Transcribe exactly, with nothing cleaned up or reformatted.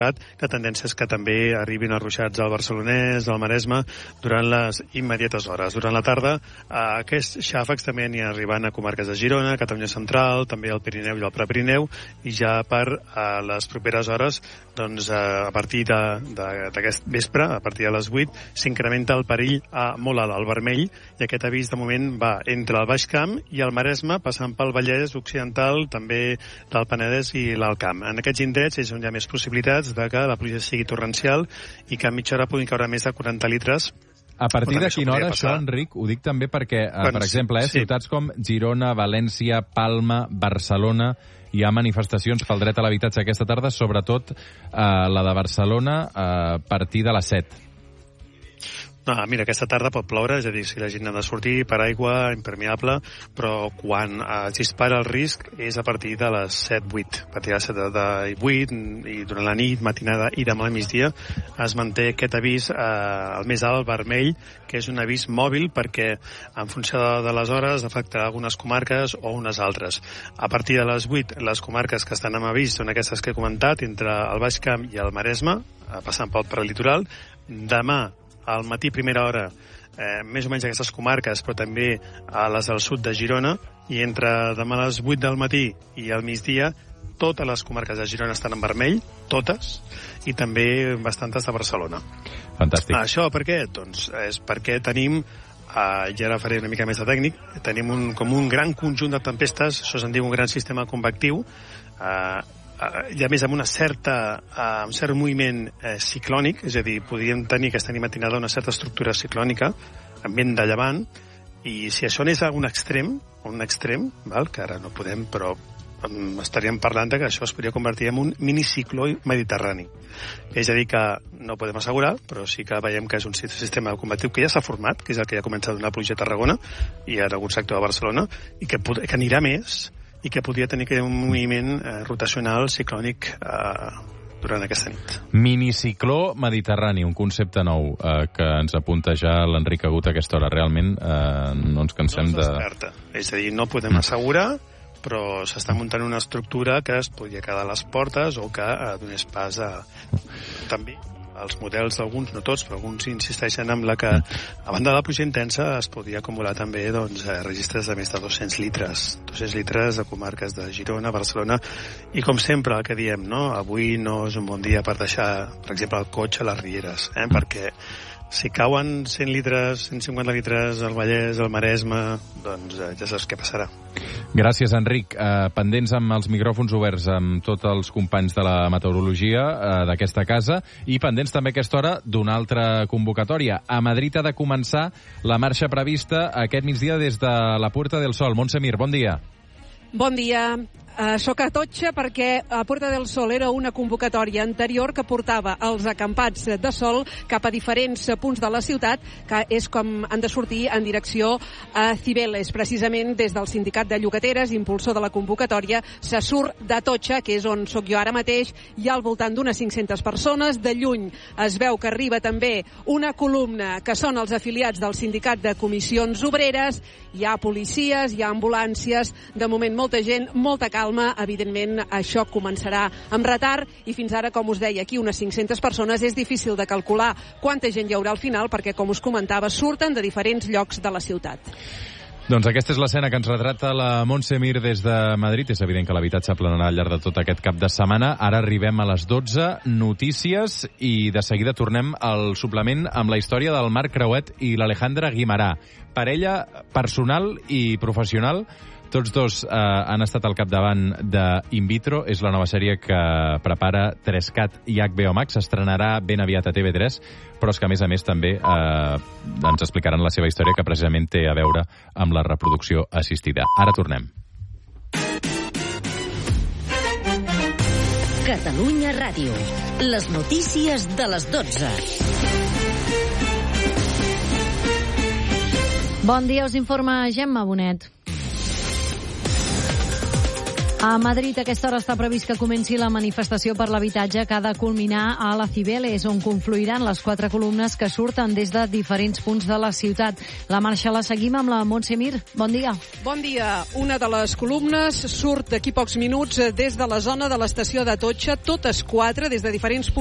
que tendència és que també arribin els ruixats al Barcelonès, al Maresme, durant les immediates hores. Durant la tarda, aquests xàfecs també n'hi arriben a comarques de Girona, Catalunya Central, també al Pirineu i al Prepirineu, i ja per a les properes hores, doncs a partir d'aquest vespre, a partir de les vuit, s'incrementa el perill a molt alt, al vermell, i aquest avís de moment va entre el Baix Camp i el Maresme, passant pel Vallès Occidental, també del Penedès i l'Alt Camp. En aquests indrets és on hi ha més possibilitats de que la pluja sigui torrencial i que a mitja hora puguin caure més de quaranta litres. A partir de quina hora, això, Enric? Ho dic també perquè, eh, per exemple, eh, sí. ciutats com Girona, València, Palma, Barcelona, hi ha manifestacions pel dret a l'habitatge aquesta tarda, sobretot eh, la de Barcelona, eh, a partir de les set. No, mira, aquesta tarda pot ploure, és a dir, si la gent ha de sortir per aigua, impermeable, però quan es dispara el risc és a partir de les set vuit. A partir de les set de vuit i durant la nit, matinada i demà al migdia es manté aquest avís eh, el més alt, vermell, que és un avís mòbil perquè en funció de, de les hores afectarà algunes comarques o unes altres. A partir de les vuit, les comarques que estan en avís són aquestes que he comentat, entre el Baix Camp i el Maresme, eh, passant pel prelitoral. Demà, al matí, primera hora, eh, més o menys aquestes comarques, però també a les del sud de Girona, i entre demà a les vuit del matí i al migdia, totes les comarques de Girona estan en vermell, totes, i també bastantes de Barcelona. Fantàstic. Això per què? Doncs és perquè tenim, eh, i ara faré una mica més de tècnic, tenim un, com un gran conjunt de tempestes, això se'n diu un gran sistema convectiu, eh, i a més amb una certa, uh, un cert moviment eh, ciclònic, és a dir, podríem tenir aquesta matinada una certa estructura ciclònica, amb vent de llevant, i si això anés a un extrem, un extrem, val, que ara no podem, però um, estaríem parlant de que això es podria convertir en un minicicló mediterrani. És a dir, que no podem assegurar, però sí que veiem que és un sistema convectiu que ja s'ha format, que és el que ja comença a donar pluja a Tarragona i en algun sector de Barcelona, i que, pot, que anirà més, i que podria tenir un moviment eh, rotacional ciclònic eh, durant aquesta nit. Minicicló mediterrani, un concepte nou eh, que ens apunta ja l'Enric Agut a aquesta hora. Realment eh, no ens cansem no de... Desperta. És a dir, no podem assegurar, però s'està muntant una estructura que es podria quedar a les portes o que eh, donés pas a... també els models d'alguns, no tots, però alguns insisteixen en la que, a banda de la pluja intensa, es podia acumular també doncs, registres de més de dos-cents litres. dos-cents litres de comarques de Girona, Barcelona, i com sempre el que diem, no? Avui no és un bon dia per deixar, per exemple, el cotxe a les rieres, eh? Perquè si cauen cent litres, cent cinquanta litres al Vallès, al Maresme, doncs eh, ja saps què passarà. Gràcies, Enric. Eh, pendents amb els micròfons oberts amb tots els companys de la meteorologia eh, d'aquesta casa i pendents també a aquesta hora d'una altra convocatòria. A Madrid ha de començar la marxa prevista aquest migdia des de la Puerta del Sol. Montse Mir, bon dia. Bon dia. Uh, soc a Totxa perquè a Puerta del Sol era una convocatòria anterior que portava els acampats de sol cap a diferents punts de la ciutat, que és com han de sortir en direcció a Cibeles. Precisament des del sindicat de llogateres, impulsor de la convocatòria, se surt de Totxa, que és on sóc jo ara mateix, hi ha al voltant d'unes cinc-centes persones. De lluny es veu que arriba també una columna que són els afiliats del sindicat de comissions obreres, hi ha policies, hi ha ambulàncies, de moment molta gent, molta calma. Evidentment, això començarà amb retard i fins ara, com us deia, aquí unes cinc-centes persones. És difícil de calcular quanta gent hi haurà al final perquè, com us comentava, surten de diferents llocs de la ciutat. Doncs aquesta és l'escena que ens retrata la Montse Mir des de Madrid. És evident que l'habitatge planarà al llarg de tot aquest cap de setmana. Ara arribem a les dotze, notícies, i de seguida tornem al suplement amb la història del Marc Creuet i l'Alejandra Guimarà. Parella personal i professional. Tots dos eh, han estat al capdavant de In Vitro, és la nova sèrie que prepara tres cat i H B O Max, s'estrenarà ben aviat a T V tres, però és que a més a més també eh, ens explicaran la seva història que precisament té a veure amb la reproducció assistida. Ara tornem. Catalunya Ràdio. Les notícies de les dotze. Bon dia, us informa Gemma Bonet. A Madrid a aquesta hora està previst que comenci la manifestació per l'habitatge que ha de culminar a la Cibeles, on confluiran les quatre columnes que surten des de diferents punts de la ciutat. La marxa la seguim amb la Montse Mir. Bon dia. Bon dia. Una de les columnes surt d'aquí pocs minuts des de la zona de l'estació d'Atocha, totes quatre des de diferents punts